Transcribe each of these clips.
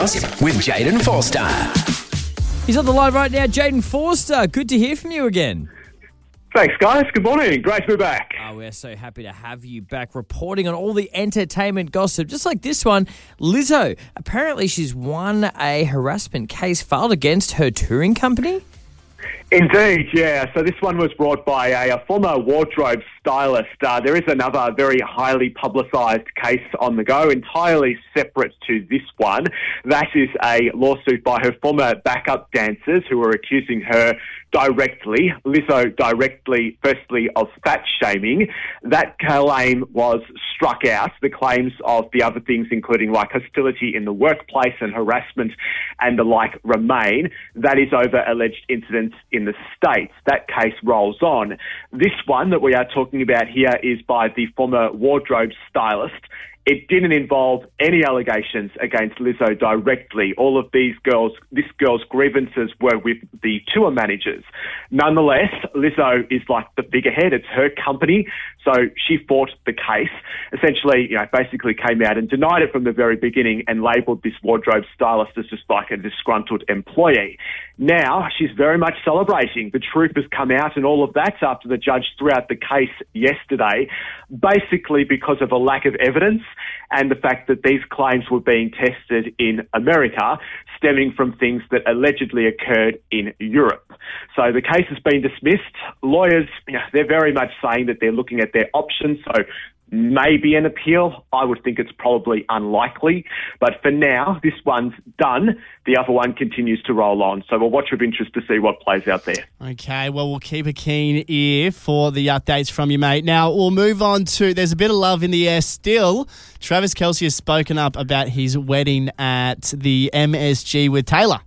Gossip with Jaden Forster. He's on the line right now, Jaden Forster. Good to hear from you again. Thanks, guys. Good morning. Great to be back. We're so happy to have you back reporting on all the entertainment gossip. Just like this one, Lizzo. Apparently she's won a harassment case filed against her touring company. Indeed, yeah. So this one was brought by a former wardrobe stylist. There is another very highly publicised case on the go, entirely separate to this one. That is a lawsuit by her former backup dancers who were accusing her directly, Lizzo directly, firstly, of fat shaming. That claim was struck out. The claims of the other things, including like hostility in the workplace and harassment and the like, remain. That is over alleged incidents in the States. That case rolls on. This one that we are talking about here is by the former wardrobe stylist. It didn't involve any allegations against Lizzo directly. All of this girl's grievances were with the tour managers. Nonetheless, Lizzo is like the figurehead. It's her company. So she fought the case, essentially, basically came out and denied it from the very beginning and labelled this wardrobe stylist as just like a disgruntled employee. Now, she's very much celebrating. The truth has come out and all of that after the judge threw out the case yesterday, basically because of a lack of evidence and the fact that these claims were being tested in America, stemming from things that allegedly occurred in Europe. So the case has been dismissed. Lawyers, they're very much saying that they're looking at their options. So maybe an appeal. I would think it's probably unlikely. But for now, this one's done. The other one continues to roll on. So we'll watch with interest to see what plays out there. Okay, well, we'll keep a keen ear for the updates from you, mate. Now, we'll move on to, there's a bit of love in the air still. Travis Kelce has spoken up about his wedding at the MSG with Taylor.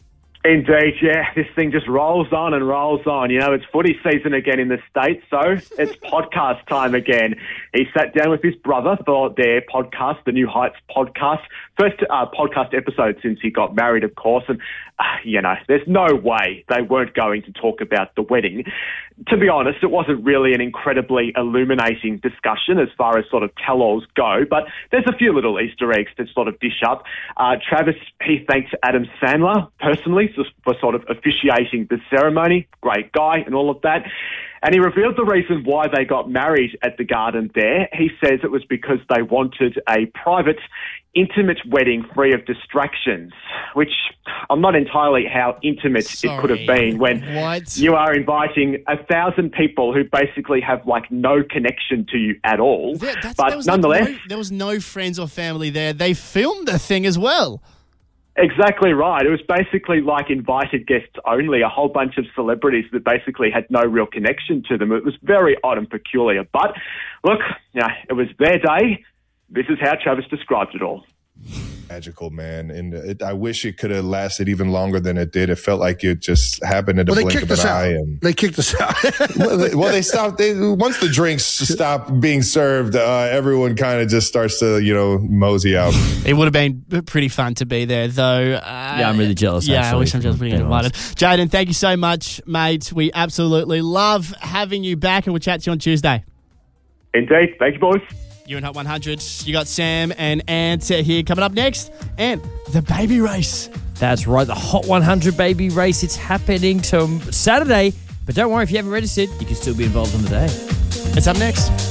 Indeed, yeah. This thing just rolls on and rolls on. It's footy season again in the States, so it's podcast time again. He sat down with his brother for their podcast, the New Heights podcast. First podcast episode since he got married, of course, and, there's no way they weren't going to talk about the wedding. To be honest, it wasn't really an incredibly illuminating discussion as far as sort of tell-alls go, but there's a few little Easter eggs to sort of dish up. Travis, he thanked Adam Sandler personally for sort of officiating the ceremony. Great guy and all of that. And he revealed the reason why they got married at the Garden there. He says it was because they wanted a private, intimate wedding free of distractions, which I'm not entirely how intimate it could have been when you are inviting 1,000 people who basically have like no connection to you at all. But nonetheless, there was no friends or family there. They filmed the thing as well. Exactly right. It was basically like invited guests only, a whole bunch of celebrities that basically had no real connection to them. It was very odd and peculiar. But look, it was their day. This is how Travis described it all. Magical, man. And I wish it could have lasted even longer than it did. It felt like it just happened in the blink of an eye. They kicked us out. well, they stopped. Once the drinks stopped being served, everyone kind of just starts to, mosey out. It would have been pretty fun to be there, though. Yeah, I'm really jealous. Yeah, actually. I wish I'm jealous being invited. Jaden, thank you so much, mate. We absolutely love having you back, and we'll chat to you on Tuesday. Indeed. Thank you, boys. You're in Hot 100. You got Sam and Ant here coming up next. And the baby race. That's right, the Hot 100 baby race. It's happening to Saturday. But don't worry, if you haven't registered, you can still be involved in the day. It's up next.